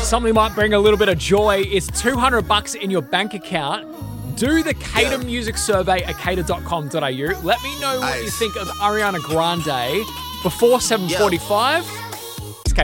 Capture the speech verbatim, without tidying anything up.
something might bring a little bit of joy. It's two hundred bucks in your bank account. Do the Cater Yeah. Music Survey at cater dot com dot a u. Let me know what Nice. you think of Ariana Grande before seven forty-five.